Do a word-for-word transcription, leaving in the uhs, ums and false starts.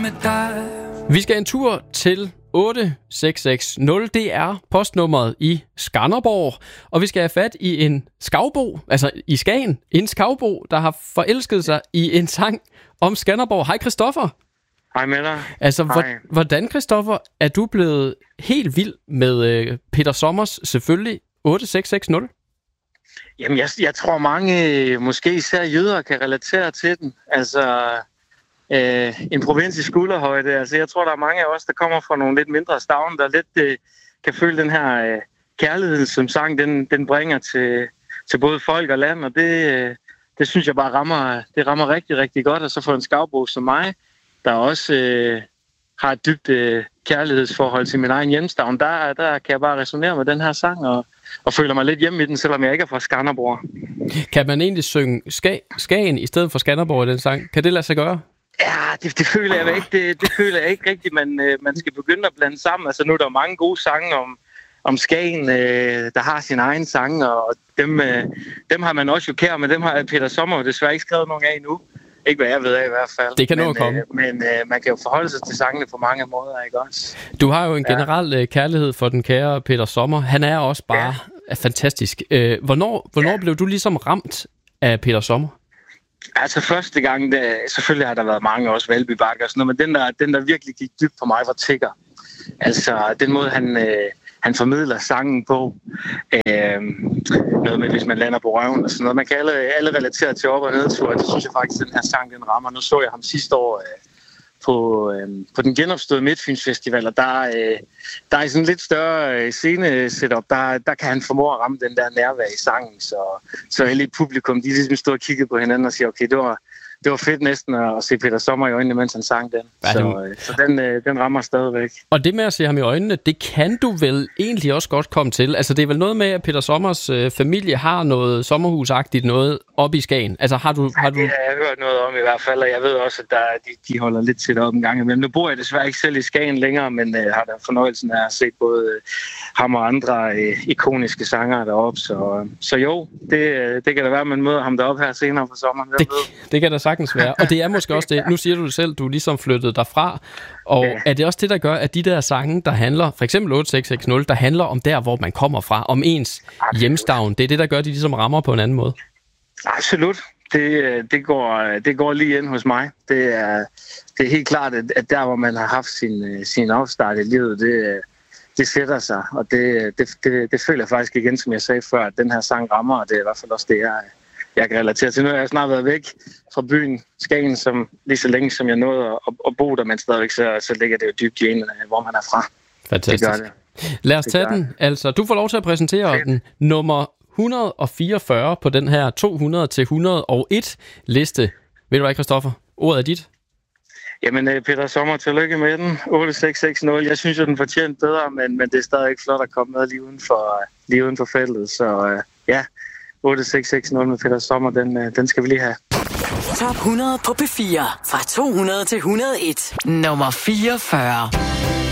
med dig. Vi skal en tur til otte seks seks nul. Det er postnummeret i Skanderborg. Og vi skal have fat i en skavbo, altså i Skagen. En skavbo, der har forelsket sig i en sang om Skanderborg. Hej Christoffer. Hej med dig. Altså, Hej. hvordan, Christoffer, er du blevet helt vild med øh, Peter Sommers, selvfølgelig, otte seks seks nul? Jamen, jeg, jeg tror mange, måske især jøder, kan relatere til den. Altså, øh, en provins i skulderhøjde. Altså, jeg tror, der er mange af os, der kommer fra nogle lidt mindre stavne, der lidt øh, kan føle den her øh, kærlighed, som sang, den, den bringer til, til både folk og land. Og det, øh, det synes jeg bare rammer, det rammer rigtig, rigtig godt. Og så for en skavbo som mig, der også øh, har et dybt øh, kærlighedsforhold til min egen hjemstavn, der, der kan jeg bare resonere med den her sang, og, og føler mig lidt hjemme i den, selvom jeg ikke er fra Skanderborg. Kan man egentlig synge Ska- Skagen i stedet for Skanderborg i den sang? Kan det lade sig gøre? Ja, det, det føler jeg ikke. Det, det føler jeg ikke rigtigt, man, øh, man skal begynde at blande sammen. Altså nu er der mange gode sange om, om Skagen, øh, der har sin egen sang, og dem, øh, dem har man også jo kær, men dem har Peter Sommer desværre ikke skrevet nogen af endnu. Ikke hvad jeg ved af i hvert fald. Det kan men, nå at komme. Øh, men øh, man kan jo forholde sig til sangene på mange måder, ikke også? Du har jo en generel ja. kærlighed for den kære Peter Sommer. Han er også bare ja. fantastisk. Øh, hvornår hvornår ja. blev du ligesom ramt af Peter Sommer? Altså første gang, det, selvfølgelig har der været mange også Valby Bakke og sådan noget, men den der, den der virkelig gik dybt for mig var Tigger. Altså den måde han... Øh, Han formidler sangen på. Øh, noget med, hvis man lander på røven og sådan noget. Man kan alle, alle relatere til op- og nedtur, og det synes jeg faktisk, den her sang, den rammer. Nu så jeg ham sidste år øh, på, øh, på den genopståede Midtfyns Festival, og der, øh, der er sådan en lidt større øh, scene-setup. Der, der kan han formå at ramme den der nærvær i sangen, så, så hele publikum, de ligesom stod og kiggede på hinanden og siger, okay, det var... Det var fedt næsten at se Peter Sommer i øjnene, mens han sang den. Så, så den, den rammer stadigvæk. Og det med at se ham i øjnene, det kan du vel egentlig også godt komme til. Altså det er vel noget med, at Peter Sommers øh, familie har noget sommerhusagtigt noget op i Skagen. Altså har du... Har du... Ja, det har jeg hørt noget om i hvert fald, og jeg ved også, at der, de, de holder lidt til op en gang imellem. Nu bor jeg desværre ikke selv i Skagen længere, men øh, har da fornøjelsen af at se både øh, ham og andre øh, ikoniske sangere deroppe. Så, så jo, det, det kan da være, at man møder ham deroppe her senere på sommeren. Det, det kan da sagtens være. Og det er måske også det. Nu siger du det selv, du er ligesom flyttet derfra. Og ja. Er det også det, der gør, at de der sange, der handler, for eksempel otte seks seks nul, der handler om der, hvor man kommer fra, om ens Absolut. hjemstavn, det er det, der gør, at de ligesom rammer på en anden måde? Absolut. Det, det, går, det går lige ind hos mig. Det er, det er helt klart, at der, hvor man har haft sin, sin afstart i livet, det, det sætter sig. Og det, det, det, det føler jeg faktisk igen, som jeg sagde før, at den her sang rammer, og det er i hvert fald også det, jeg jeg kan relatere til. Nu har jeg snart været væk fra byen Skagen, som lige så længe som jeg nåede at, at bo der, men stadigvæk så, så ligger det jo dybt i en, hvor man er fra. Fantastisk. Det gør det. Lad os tage den. Altså, du får lov til at præsentere Fedt. den nummer et hundrede og fireogfyrre på den her to hundrede til et hundrede og en liste. Ved du hvad, Christoffer? Ordet er dit. Jamen, Peter Sommer, tillykke med den. otte seks seks nul. Jeg synes jo, den fortjente bedre, men, men det er stadig ikke flot at komme med lige uden for, lige uden for feltet. Så uh, ja, otte seks seks nul med Peter Sommer, den, den skal vi lige have. Top hundrede på P fire fra to hundrede til et hundrede og en. Nummer fireogfyrre.